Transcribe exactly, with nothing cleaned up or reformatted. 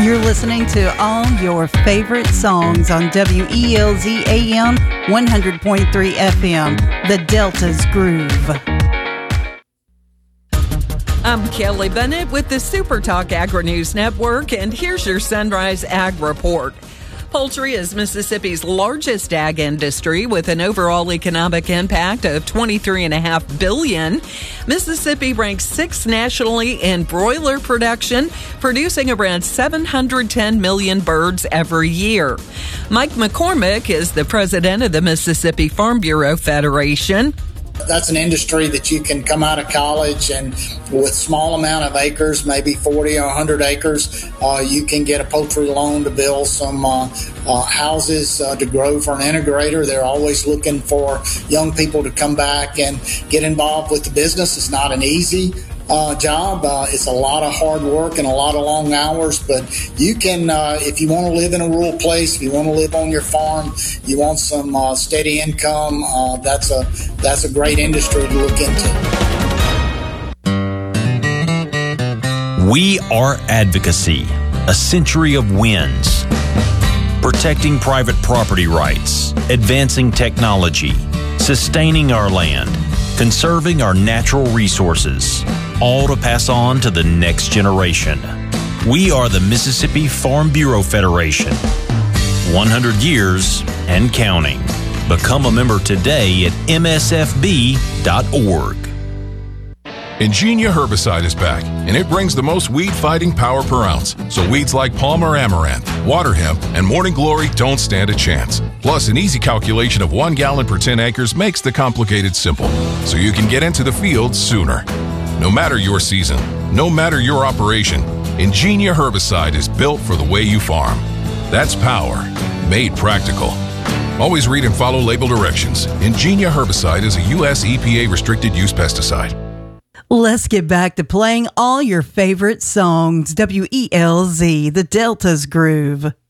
You're listening to all your favorite songs on W E L Z A M one hundred point three F M, The Delta's Groove. I'm Kelly Bennett with the Super Talk Agri-News Network, and here's your Sunrise Ag Report. Poultry is Mississippi's largest ag industry with an overall economic impact of twenty-three point five billion dollars. Mississippi ranks sixth nationally in broiler production, producing around seven hundred ten million birds every year. Mike McCormick is the president of the Mississippi Farm Bureau Federation. That's an industry that you can come out of college and with small amount of acres, maybe forty or one hundred acres, uh, you can get a poultry loan to build some uh, uh, houses uh, to grow for an integrator. They're always looking for young people to come back and get involved with the business. It's not an easy Uh, job. Uh, it's a lot of hard work and a lot of long hours, but you can, uh, if you want to live in a rural place, if you want to live on your farm, you want some uh, steady income, uh, that's a that's a great industry to look into. We are advocacy, a century of wins, protecting private property rights, advancing technology, sustaining our land, conserving our natural resources, all to pass on to the next generation. We are the Mississippi Farm Bureau Federation. one hundred years and counting. Become a member today at M S F B dot org. Ingenia herbicide is back, and it brings the most weed-fighting power per ounce. So weeds like Palmer Amaranth, Water Hemp, and Morning Glory don't stand a chance. Plus, an easy calculation of one gallon per ten acres makes the complicated simple, so you can get into the field sooner. No matter your season, no matter your operation, Ingenia herbicide is built for the way you farm. That's power, made practical. Always read and follow label directions. Ingenia herbicide is a U S E P A restricted use pesticide. Let's get back to playing all your favorite songs. W E L Z, The Delta's Groove.